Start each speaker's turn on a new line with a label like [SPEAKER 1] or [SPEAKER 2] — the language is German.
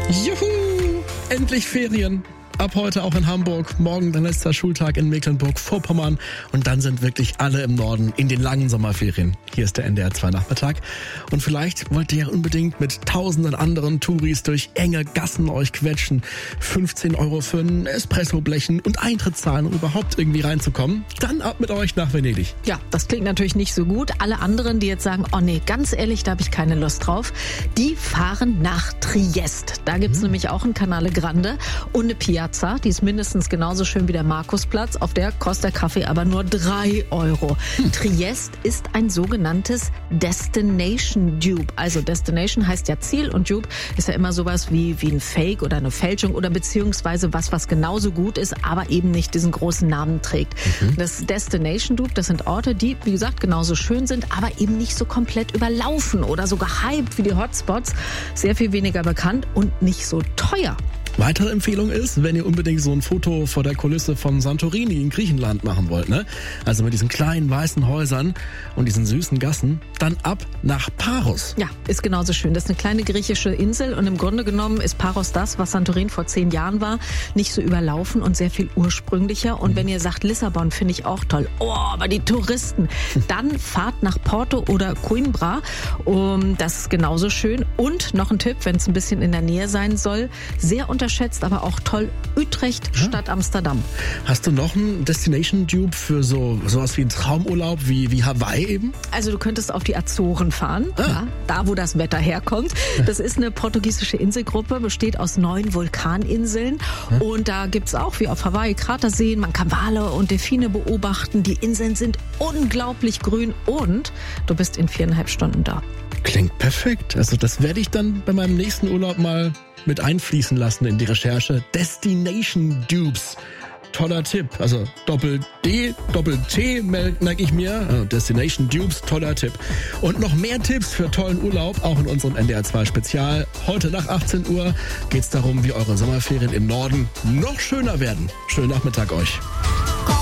[SPEAKER 1] Juhu! Endlich Ferien. Ab heute auch in Hamburg, morgen der letzte Schultag in Mecklenburg-Vorpommern und dann sind wirklich alle im Norden in den langen Sommerferien. Hier ist der NDR 2 Nachmittag und vielleicht wollt ihr ja unbedingt mit tausenden anderen Touris durch enge Gassen euch quetschen, 15 € für ein Espresso blechen und Eintritt zahlen, um überhaupt irgendwie reinzukommen. Dann ab mit euch nach Venedig.
[SPEAKER 2] Ja, das klingt natürlich nicht so gut. Alle anderen, die jetzt sagen, oh nee, ganz ehrlich, da habe ich keine Lust drauf, die fahren nach Triest. Da gibt's nämlich auch ein Canale Grande und eine Piazza. Die ist mindestens genauso schön wie der Markusplatz. Auf der kostet der Kaffee aber nur 3 €. Triest ist ein sogenanntes Destination Dupe. Also Destination heißt ja Ziel und Dupe ist ja immer sowas wie ein Fake oder eine Fälschung oder beziehungsweise was genauso gut ist, aber eben nicht diesen großen Namen trägt. Das Destination Dupe, das sind Orte, die, wie gesagt, genauso schön sind, aber eben nicht so komplett überlaufen oder so gehypt wie die Hotspots. Sehr viel weniger bekannt und nicht so teuer.
[SPEAKER 1] Weitere Empfehlung ist, wenn ihr unbedingt so ein Foto vor der Kulisse von Santorini in Griechenland machen wollt, ne? Also mit diesen kleinen weißen Häusern und diesen süßen Gassen, dann ab nach Paros.
[SPEAKER 2] Ja, ist genauso schön. Das ist eine kleine griechische Insel und im Grunde genommen ist Paros das, was Santorin vor 10 Jahren war. Nicht so überlaufen und sehr viel ursprünglicher. Und wenn ihr sagt, Lissabon finde ich auch toll, oh, aber die Touristen, dann fahrt nach Porto oder Coimbra. Das ist genauso schön. Und noch ein Tipp, wenn es ein bisschen in der Nähe sein soll, sehr unterschätzt, aber auch toll, Utrecht statt Amsterdam.
[SPEAKER 1] Hast du noch einen Destination Dupe für sowas wie einen Traumurlaub wie Hawaii eben?
[SPEAKER 2] Also du könntest auf die Azoren fahren, ja, da wo das Wetter herkommt. Das ist eine portugiesische Inselgruppe, besteht aus 9 Vulkaninseln und da gibt's auch wie auf Hawaii Kraterseen, man kann Wale und Delfine beobachten, die Inseln sind unglaublich grün und du bist in 4,5 Stunden da.
[SPEAKER 1] Klingt perfekt. Also das werde ich dann bei meinem nächsten Urlaub mal mit einfließen lassen in die Recherche. Destination Dupes. Toller Tipp. Also Doppel-D, Doppel-T merke ich mir. Also Destination Dupes, toller Tipp. Und noch mehr Tipps für tollen Urlaub, auch in unserem NDR 2 Spezial. Heute nach 18 Uhr geht es darum, wie eure Sommerferien im Norden noch schöner werden. Schönen Nachmittag euch.